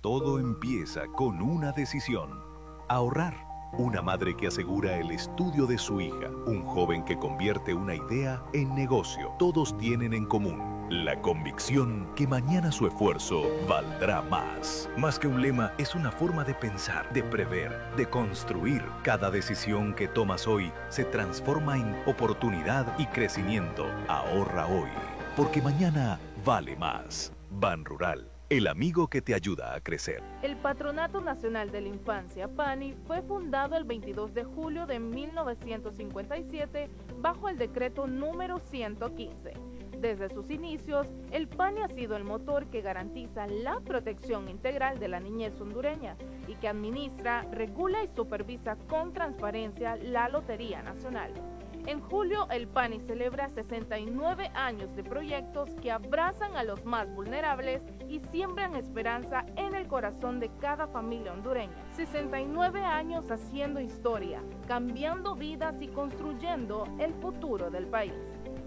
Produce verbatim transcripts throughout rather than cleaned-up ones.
Todo empieza con una decisión: ahorrar. Una madre que asegura el estudio de su hija. Un joven que convierte una idea en negocio. Todos tienen en común la convicción que mañana su esfuerzo valdrá más. Más que un lema, es una forma de pensar, de prever, de construir. Cada decisión que tomas hoy se transforma en oportunidad y crecimiento. Ahorra hoy, porque mañana vale más. Ban Rural, el amigo que te ayuda a crecer. El Patronato Nacional de la Infancia, PANI, fue fundado el veintidós de julio de mil novecientos cincuenta y siete bajo el decreto número ciento quince. Desde sus inicios, el PANI ha sido el motor que garantiza la protección integral de la niñez hondureña y que administra, regula y supervisa con transparencia la Lotería Nacional. En julio, el PANI celebra sesenta y nueve años de proyectos que abrazan a los más vulnerables y siembran esperanza en el corazón de cada familia hondureña. sesenta y nueve años haciendo historia, cambiando vidas y construyendo el futuro del país.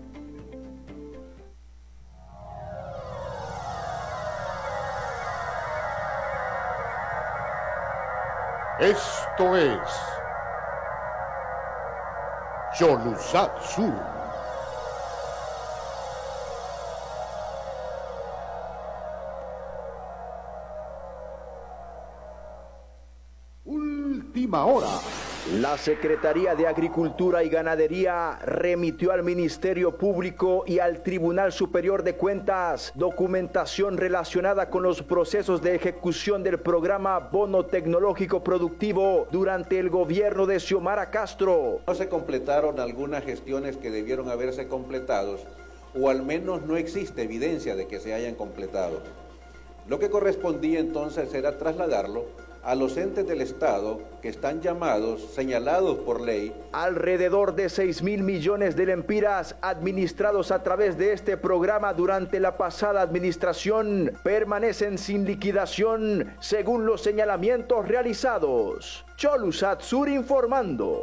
Esto es Cholusat Sur. Última hora. La Secretaría de Agricultura y Ganadería remitió al Ministerio Público y al Tribunal Superior de Cuentas documentación relacionada con los procesos de ejecución del programa Bono Tecnológico Productivo durante el gobierno de Xiomara Castro. No se completaron algunas gestiones que debieron haberse completados, o al menos no existe evidencia de que se hayan completado. Lo que correspondía entonces era trasladarlo a los entes del Estado que están llamados, señalados por ley. Alrededor de seis mil millones de lempiras administrados a través de este programa durante la pasada administración permanecen sin liquidación según los señalamientos realizados. Cholusat Sur informando.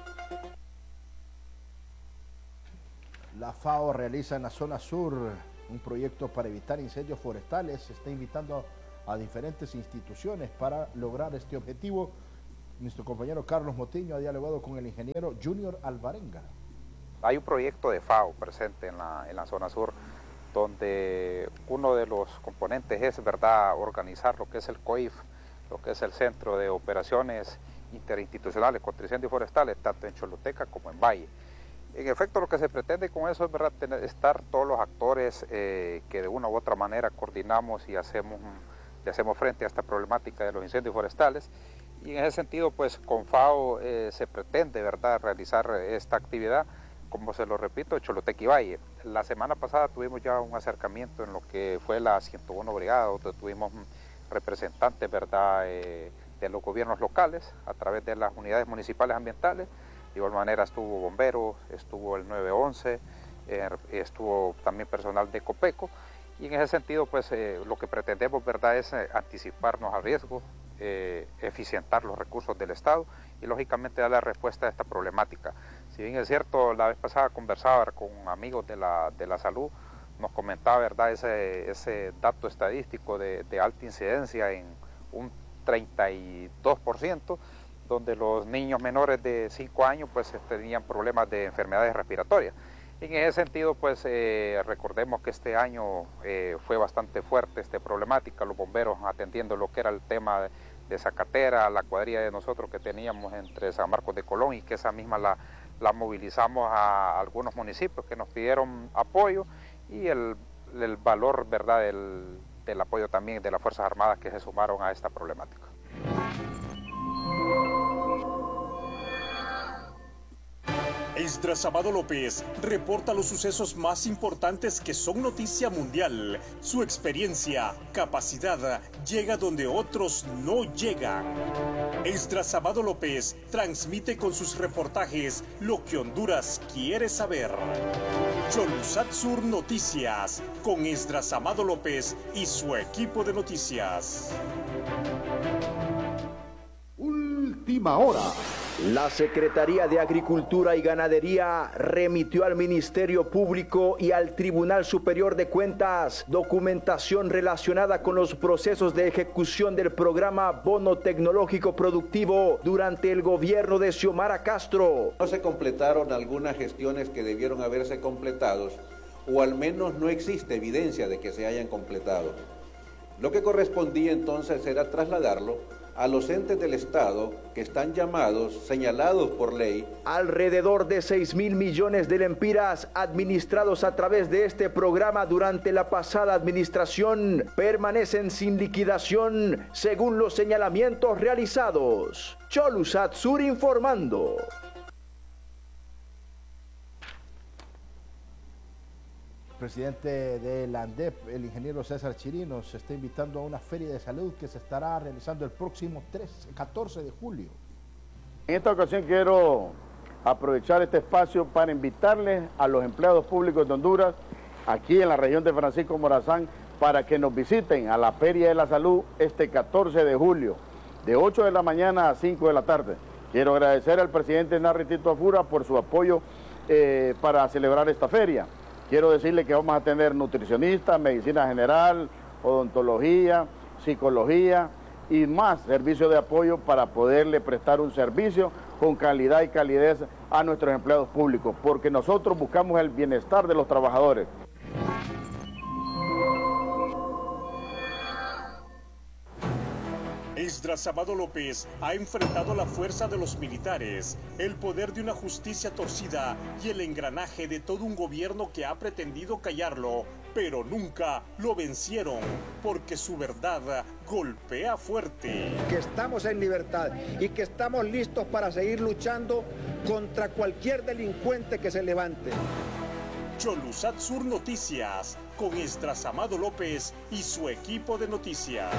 La FAO realiza en la zona sur un proyecto para evitar incendios forestales. Se está invitando a diferentes instituciones para lograr este objetivo. Nuestro compañero Carlos Motiño ha dialogado con el ingeniero Junior Alvarenga. Hay un proyecto de FAO presente en la, en la zona sur, donde uno de los componentes es, verdad, organizar lo que es el C O I F, lo que es el Centro de Operaciones Interinstitucionales contra Incendios Forestales, tanto en Choluteca como en Valle. En efecto, lo que se pretende con eso es, verdad, tener, estar todos los actores eh, que de una u otra manera coordinamos y hacemos le hacemos frente a esta problemática de los incendios forestales, y en ese sentido, pues con FAO eh, se pretende, verdad, realizar esta actividad, como se lo repito, Choluteca y Valle. La semana pasada tuvimos ya un acercamiento en lo que fue la ciento uno Brigada, donde tuvimos representantes, verdad, eh, de los gobiernos locales, a través de las unidades municipales ambientales. De igual manera estuvo bomberos, estuvo el nueve once, eh, estuvo también personal de Copeco. Y en ese sentido, pues eh, lo que pretendemos, verdad, es eh, anticiparnos al riesgo, eh, eficientar los recursos del Estado y lógicamente dar la respuesta a esta problemática. Si bien es cierto, la vez pasada conversaba con amigos de la, de la salud, nos comentaba, verdad, ese, ese dato estadístico de, de alta incidencia en un treinta y dos por ciento, donde los niños menores de cinco años pues tenían problemas de enfermedades respiratorias. En ese sentido, pues eh, recordemos que este año eh, fue bastante fuerte esta problemática, los bomberos atendiendo lo que era el tema de, de Zacatera, la cuadrilla de nosotros que teníamos entre San Marcos de Colón, y que esa misma la, la movilizamos a algunos municipios que nos pidieron apoyo, y el, el valor, verdad, del, del apoyo también de las Fuerzas Armadas que se sumaron a esta problemática. Esdras Amado López reporta los sucesos más importantes que son noticia mundial. Su experiencia, capacidad, llega donde otros no llegan. Esdras Amado López transmite con sus reportajes lo que Honduras quiere saber. Cholusat Sur Noticias, con Esdras Amado López y su equipo de noticias. Última hora. La Secretaría de Agricultura y Ganadería remitió al Ministerio Público y al Tribunal Superior de Cuentas documentación relacionada con los procesos de ejecución del programa Bono Tecnológico Productivo durante el gobierno de Xiomara Castro. No se completaron algunas gestiones que debieron haberse completado, o al menos no existe evidencia de que se hayan completado. Lo que correspondía entonces era trasladarlo a los entes del Estado que están llamados, señalados por ley. Alrededor de seis mil millones de lempiras administrados a través de este programa durante la pasada administración permanecen sin liquidación según los señalamientos realizados. Cholusat Sur informando. Presidente de la ANDEP, el ingeniero César Chirino, se está invitando a una feria de salud que se estará realizando el próximo catorce de julio. En esta ocasión quiero aprovechar este espacio para invitarles a los empleados públicos de Honduras, aquí en la región de Francisco Morazán, para que nos visiten a la Feria de la Salud este catorce de julio, de ocho de la mañana a cinco de la tarde. Quiero agradecer al presidente Narri Tito Afura por su apoyo eh, para celebrar esta feria. Quiero decirle que vamos a tener nutricionistas, medicina general, odontología, psicología y más servicios de apoyo para poderle prestar un servicio con calidad y calidez a nuestros empleados públicos, porque nosotros buscamos el bienestar de los trabajadores. Esdras Amado López ha enfrentado la fuerza de los militares, el poder de una justicia torcida y el engranaje de todo un gobierno que ha pretendido callarlo, pero nunca lo vencieron, porque su verdad golpea fuerte. Que estamos en libertad y que estamos listos para seguir luchando contra cualquier delincuente que se levante. Cholusat Sur Noticias, con Esdras Amado López y su equipo de noticias.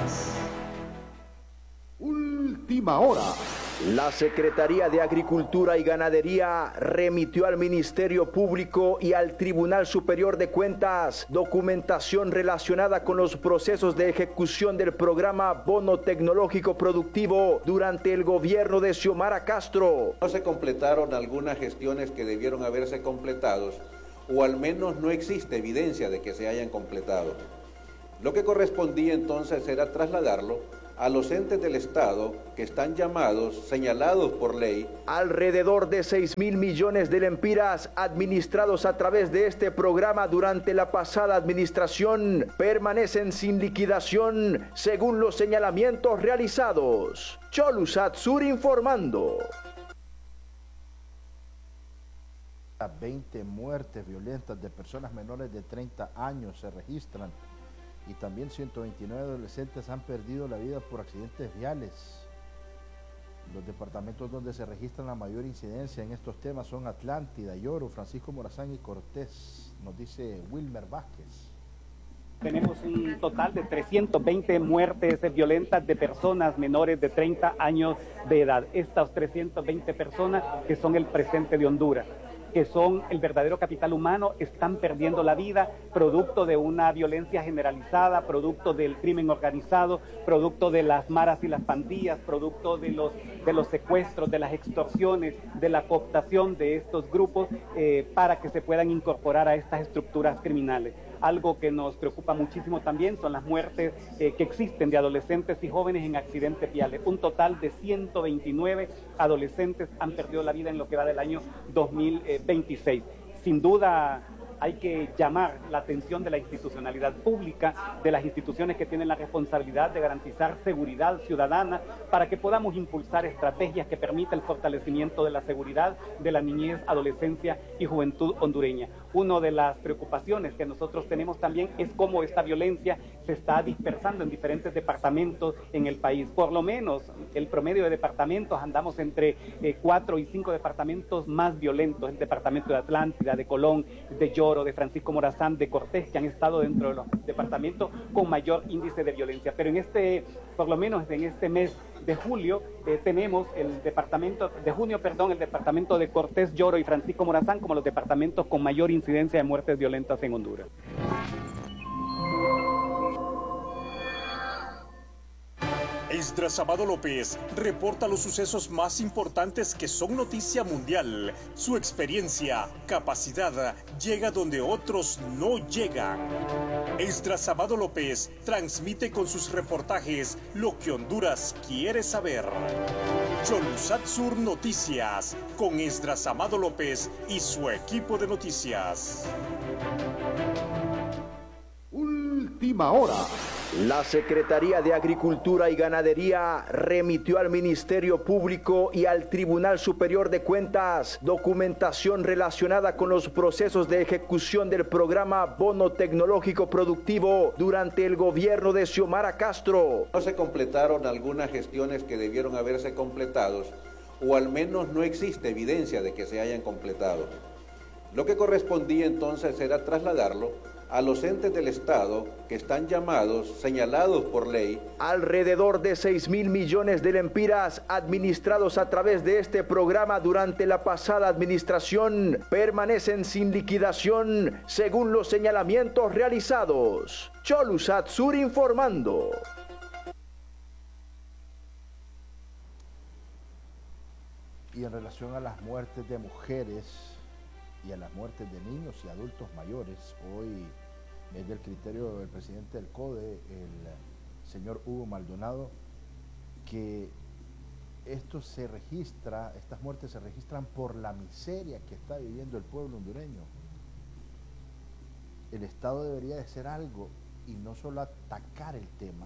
Última hora. La Secretaría de Agricultura y Ganadería remitió al Ministerio Público y al Tribunal Superior de Cuentas documentación relacionada con los procesos de ejecución del programa Bono Tecnológico Productivo durante el gobierno de Xiomara Castro. No se completaron algunas gestiones que debieron haberse completado, o al menos no existe evidencia de que se hayan completado. Lo que correspondía entonces era trasladarlo a los entes del Estado que están llamados, señalados por ley. Alrededor de seis mil millones de lempiras administrados a través de este programa durante la pasada administración permanecen sin liquidación según los señalamientos realizados. Cholusat Sur informando. veinte muertes violentas de personas menores de treinta años se registran y también ciento veintinueve adolescentes han perdido la vida por accidentes viales. Los departamentos donde se registran la mayor incidencia en estos temas son Atlántida, Lloro, Francisco Morazán y Cortés, nos dice Wilmer Vázquez. Tenemos un total de trescientas veinte muertes violentas de personas menores de treinta años de edad. Estas trescientas veinte personas que son el presente de Honduras, que son el verdadero capital humano, están perdiendo la vida, producto de una violencia generalizada, producto del crimen organizado, producto de las maras y las pandillas, producto de los, de los secuestros, de las extorsiones, de la cooptación de estos grupos eh, para que se puedan incorporar a estas estructuras criminales. Algo que nos preocupa muchísimo también son las muertes eh, que existen de adolescentes y jóvenes en accidentes viales. Un total de ciento veintinueve adolescentes han perdido la vida en lo que va del año dos mil veintiséis. Sin duda hay que llamar la atención de la institucionalidad pública, de las instituciones que tienen la responsabilidad de garantizar seguridad ciudadana, para que podamos impulsar estrategias que permitan el fortalecimiento de la seguridad de la niñez, adolescencia y juventud hondureña. Una de las preocupaciones que nosotros tenemos también es cómo esta violencia se está dispersando en diferentes departamentos en el país. Por lo menos el promedio de departamentos, andamos entre eh, cuatro y cinco departamentos más violentos: el departamento de Atlántida, de Colón, de Lloro, de Francisco Morazán, de Cortés, que han estado dentro de los departamentos con mayor índice de violencia. Pero en este, por lo menos en este mes de julio, eh, tenemos el departamento, de junio, perdón, el departamento de Cortés, Lloro y Francisco Morazán como los departamentos con mayor incidencia de muertes violentas en Honduras. Esdras Amado López reporta los sucesos más importantes que son noticia mundial. Su experiencia, capacidad, llega donde otros no llegan. Esdras Amado López transmite con sus reportajes lo que Honduras quiere saber. Cholusat Sur Noticias, con Esdras Amado López y su equipo de noticias. Última hora. La Secretaría de Agricultura y Ganadería remitió al Ministerio Público y al Tribunal Superior de Cuentas documentación relacionada con los procesos de ejecución del programa Bono Tecnológico Productivo durante el gobierno de Xiomara Castro. No se completaron algunas gestiones que debieron haberse completados, o al menos no existe evidencia de que se hayan completado. Lo que correspondía entonces era trasladarlo a los entes del Estado que están llamados, señalados por ley. Alrededor de seis mil millones de lempiras administrados a través de este programa durante la pasada administración permanecen sin liquidación según los señalamientos realizados. Cholusat Sur informando. Y en relación a las muertes de mujeres y a las muertes de niños y adultos mayores, hoy es del criterio del presidente del CODE, el señor Hugo Maldonado, que esto se registra, estas muertes se registran por la miseria que está viviendo el pueblo hondureño. El Estado debería de hacer algo y no solo atacar el tema,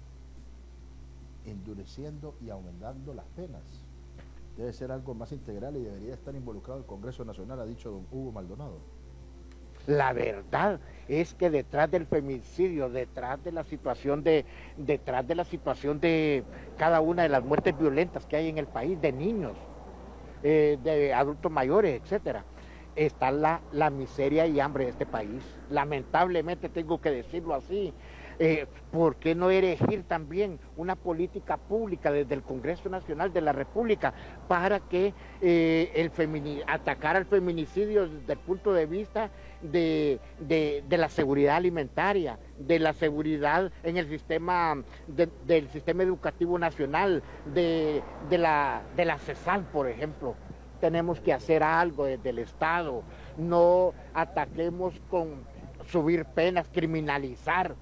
endureciendo y aumentando las penas. Debe ser algo más integral y debería estar involucrado el Congreso Nacional, ha dicho don Hugo Maldonado. La verdad es que detrás del feminicidio, detrás de la situación de, detrás de la situación de cada una de las muertes violentas que hay en el país, de niños, eh, de adultos mayores, etcétera, está la, la miseria y hambre de este país. Lamentablemente tengo que decirlo así. Eh, ¿Por qué no erigir también una política pública desde el Congreso Nacional de la República para que eh, el femini atacar al feminicidio desde el punto de vista de, de, de la seguridad alimentaria, de la seguridad en el sistema, de, del sistema educativo nacional, de, de, la, de la CESAL, por ejemplo? Tenemos que hacer algo desde el Estado, no ataquemos con subir penas, criminalizar.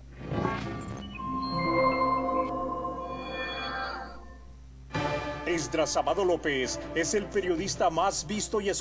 Esdras Amado López es el periodista más visto y escuchado